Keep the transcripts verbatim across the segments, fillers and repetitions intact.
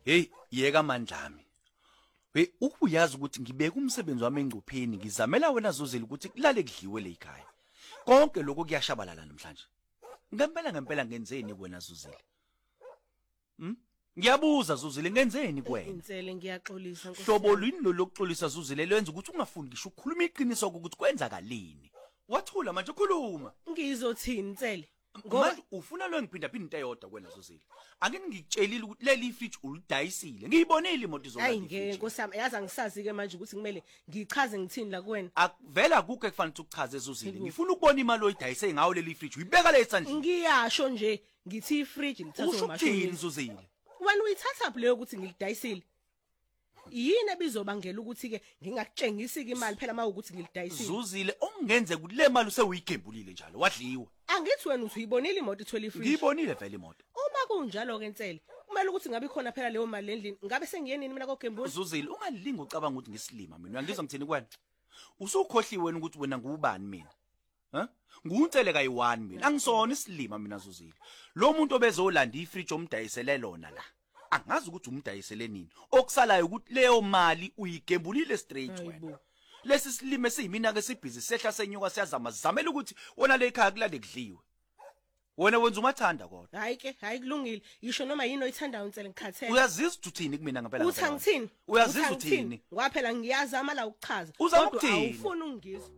Hey, yeka mandlami. Hey, ukuyazi ukuthi ngibeka umsebenzi wami engcupheni ngizamela wena Zuzile ukuthi kulale kudliwe le ekhaya. Konke lokho kuyashabalala namhlanje. Ngempela ngempela ngenzeni kuwena Zuzile? Hm? Ngiyabuza Zuzile ngenzeni kuwena? Insele ngiyaxolisa Nkosi. Hlobo lwini lo lokuxolisa Zuzile lenza ukuthi ungafundi ngisho ukukhuluma iqiniso ukuthi kwenzakalini. Wathula manje ukhuluma. Ngizothini Nsele? Ngoba ufuna lo ngiphinda phinda into eyodwa kuwena Zuzile. Angeke ngikutshelile ukuthi leli fridge ulidayisile. Ngiyibonile imoto izolanda. Hayi ngeke Nkosi yami yazi angisazi ke manje ukuthi kumele ngichaze ngithini la kuwena. Akuvela kuke kufanele ukuchaze Zuzile. Ngifuna ukubona imali oyidayise ngawo leli fridge uyibeka la esandleni. Ngiyasho nje ngithi ifridge ngithatha umashini. Ushukini Zuzile. Wena uyithatha phi leyo ukuthi ngilidayisile? Yini ebizobangela ukuthi ke ngingakutshengisi ke imali phela mawukuthi ngilidayisile? Zuzile ongenze ukuthi le mali usewuyigembulile njalo wadliwa. Angithi wena uthi uyibonile imoto ithwele ifridge? Ngiyibonile vele imoto. Uma kunjalo ke Nsele, kumele ukuthi ngabe khona phela leyo mali endlini. Ngabe sengiyenini mina koGembuli? Zuzile ungalilinga ucabanga ukuthi ngisilima mina. Uyangizwa ngithini kwena? Usukhohliwe wena ukuthi wena ngubani mina? Ha? NguNtsele kayi-one mina. Angisona isilima mina Zuzile. Lo muntu obezolanda ifridge omdayisele lona la. Angazi ukuthi umdayisele nini. Okusalayo ukuthi leyo mali uyigembulile straight wena. Lesi silime siyimina ke sibhizi sehla senyuka siyazama zamela ukuthi wona le ekhaya kulale kudliwe. Wena wenza umathanda kodwa. Hayi ke, hayi kulungile. Yisho noma yini oyithandayo Nsele ngikhathele. Uyazizwa uthini kumina ngempela ngempela. Uthi ngithini? Uyazizwa uthini? Ngoba phela ngiyazama la ukuchaza. Kodwa awufuni ungizwe.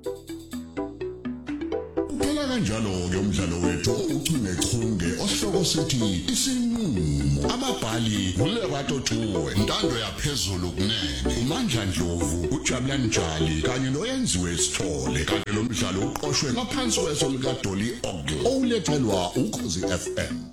Phela kanjalo ke umdlalo wethu uchungechunge osihloko sithi isinqulo. Ababhali uLerato Thuwe, Ntando yaphezulu kunene, uMandla Dlovu, uJabulani Njali kanye noyenziwe Sithole. Kanti lo mdlalo uqoqwwe ngaphansi kweso lika Dolly Ogle olethelwa uKhosi F M.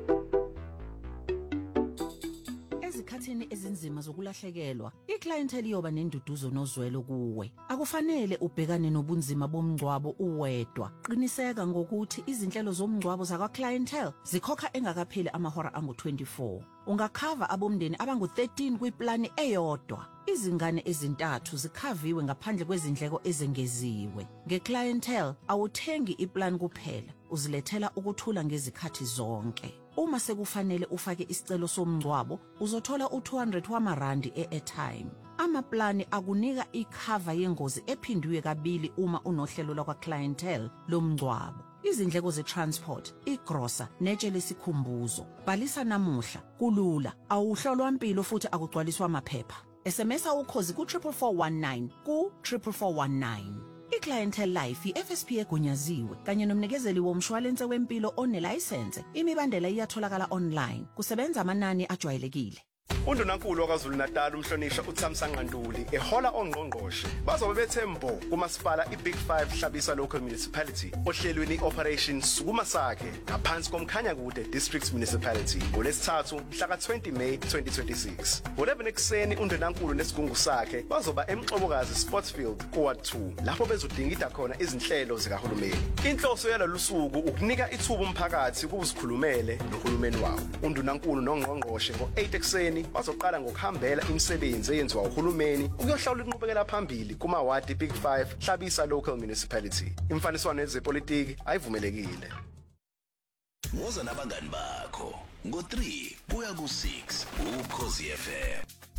Ezikhathini ezinzima zokulahlekelwa, iclientele yoba nenduduzo nozwelo kuwe. Akufanele ubhekane nobunzima bomngcwabo uwedwa. Qiniseka ngokuthi izinhlelo zomngcwabo zakwa clientele zikhokha engakapheli amahora angu twenty-four. Ungakhava abomndeni abangu thirteen kwiplani eyodwa. Izingane ezintathu zikhaviwe ngaphandle kwezindleko ezengeziwe. Ngeclientele awuthengi iplan kuphela, uzilethela ukuthula ngezikhathi zonke. Uma sekufanele ufake isicelo somngcwabo, uzothola u two hundred wamarandi e-airtime. Amaplani akunika ikhava yengozi ephindiwe kabili uma unohlelo lwakwa clientele lomngcwabo. Izindleko ze-transport, igrosa, netshe lesikhumbuzo. Bhalisa namuhla, kulula, awuhlolwa impilo futhi akugcwaliswa amaphepha. S M S ukhozi ku triple four one nine ku triple four one nine. iClientele Life i-F S P egunyaziwe kanye nomnikezeli womshwalense wempilo onelicense. Imibandela iyatholakala online. Kusebenza amanani ajwayelekile. UNdunankulu waKwaZulu Natal umhlonishwa uThamsanqa Ntuli ehola ongqongqoshe bazobe bethembo kumasipala iBig five Hlabisa Local Municipality ohlelweni Operation Sukuma Sakhe ngaphansi komkhanya kude District Municipality ngolesithathu mhla twenty May twenty twenty-six. Ngo-eleven ekseni uNdunankulu nesigungu sakhe bazoba eMxobokazi Sportsfield kuWard two lapho bezodingida khona izinhlelo zikahulumeni. Inhloso yalolu suku ukunika ithuba umphakathi ukuzikhulumele nohulumeni wawo. UNdunankulu nongqongqoshe ngo-eight ekseni bazoqala ngokuhambela imisebenzi eyenziwa uhulumeni ukuyohlawula inqubekela phambili kumawadi Big five Hlabisa Local Municipality. Imfaniswano yezepolitiki ayivumelekile. Woza nabangani bakho ngo three kuya ku six uKhosi F M.